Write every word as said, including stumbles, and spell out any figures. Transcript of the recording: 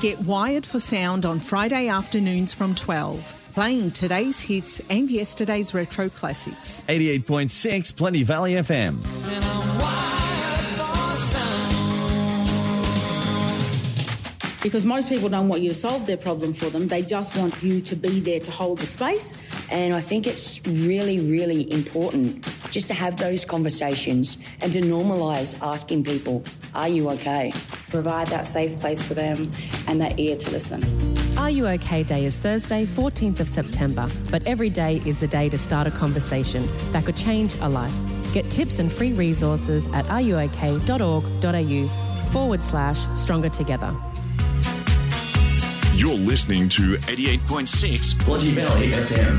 Get wired for sound on Friday afternoons from twelve, playing today's hits and yesterday's retro classics. eighty-eight point six Plenty Valley F M. And I'm wired for sound. Because most people don't want you to solve their problem for them. They just want you to be there to hold the space. And I think it's really, really important just to have those conversations and to normalise asking people, are you okay? Provide that safe place for them and that ear to listen. Are You OK Day is Thursday, fourteenth of September, but every day is the day to start a conversation that could change a life. Get tips and free resources at ruok.org.au forward slash stronger together. You're listening to eighty-eight point six Plenty Valley F M.